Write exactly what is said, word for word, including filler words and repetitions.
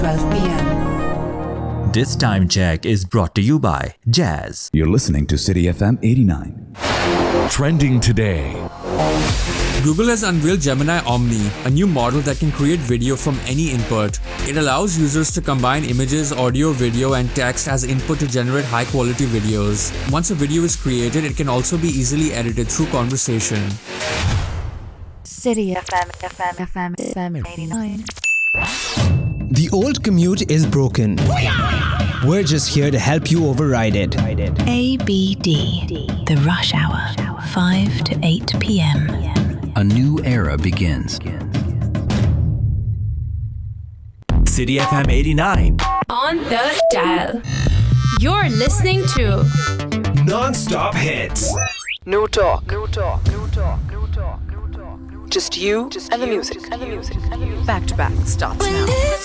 twelve p.m. This time check is brought to you by Jazz. You're listening to City F M eighty-nine. Trending today. Google has unveiled Gemini Omni, a new model that can create video from any input. It allows users to combine images, audio, video, and text as input to generate high-quality videos. Once a video is created, it can also be easily edited through conversation. City F M, F M, F M, F M eighty-nine. The old commute is broken. We're just here to help you override it. A B D, the rush hour, five to eight p.m. A new era begins. City F M eighty-nine. On the dial. You're listening to Non-stop hits. No talk. No talk. No talk. No talk. No talk. Just you and the music. And the music. Back to back starts now.